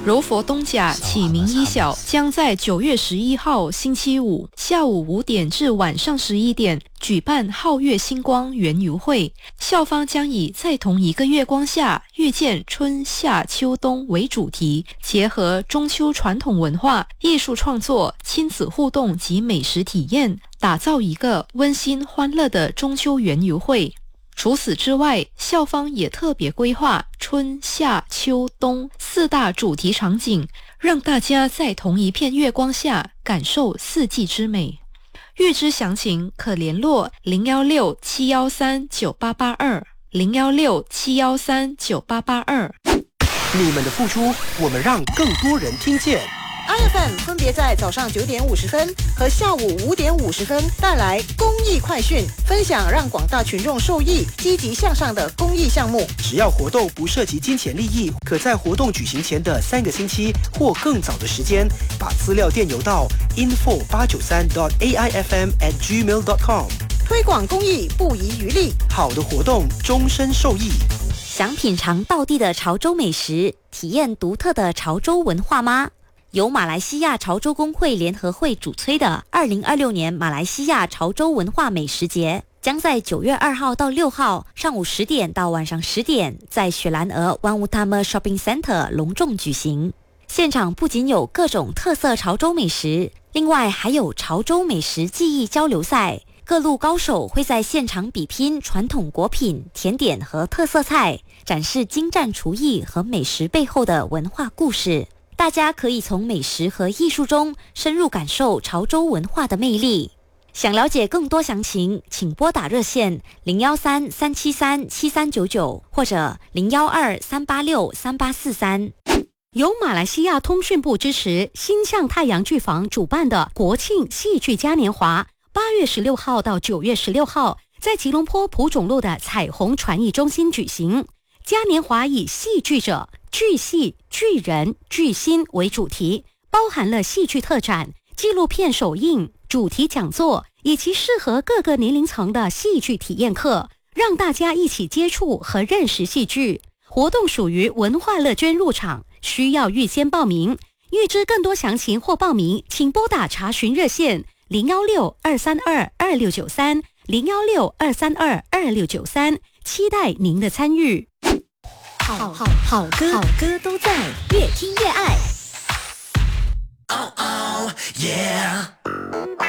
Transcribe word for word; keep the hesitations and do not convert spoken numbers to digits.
柔佛东甲启明一小将在九月十一号星期五下午五点至晚上十一点举办皓月星光园游会，校方将以在同一个月光下遇见春夏秋冬为主题，结合中秋传统文化、艺术创作、亲子互动及美食体验，打造一个温馨欢乐的中秋园游会。除此之外，校方也特别规划春夏秋冬四大主题场景，让大家在同一片月光下感受四季之美。预知详情可联络零一六七一三九八八二 零一六七一三九八八二。 你们的付出，我们让更多人听见。 I F M 分别在早上九点五十分和下午五点五十分带来公益快讯，分享让广大群众受益、积极向上的公益项目。 只要活动不涉及金钱利益，可在活动举行前的三个星期或更早的时间，把资料电邮到 info 八九三 dot a i f m at gmail dot com。 推广公益不遗余力， 好的活动终身受益。 想品尝道地的潮州美食，体验独特的潮州文化吗？由马来西亚潮州工会联合会主催的二零二六年马来西亚潮州文化美食节，将在九月二号到六号上午十点到晚上十点，在雪兰莪 One Utama Shopping Centre 隆重举行。现场不仅有各种特色潮州美食，另外还有潮州美食技艺交流赛，各路高手会在现场比拼传统果品、甜点和特色菜，展示精湛厨艺和美食背后的文化故事。大家可以从美食和艺术中深入感受潮州文化的魅力。想了解更多详情，请拨打热线零一三三七三七三九九或者零一二三八六三八四三。 由马来西亚通讯部支持，星象太阳剧坊主办的国庆戏剧嘉年华，八月十六号到九月十六号，在吉隆坡蒲种路的彩虹传艺中心举行。嘉年华以戏剧者、剧戏、剧人、剧心为主题，包含了戏剧特展、纪录片首映、主题讲座以及适合各个年龄层的戏剧体验课，让大家一起接触和认识戏剧。活动属于文化乐捐入场，需要预先报名。预知更多详情或报名，请拨打查询热线零一六二三二二六九三 零一六二三二二六九三，期待您的参与。 好好好歌，好歌都在，越听越爱。Oh, oh, yeah.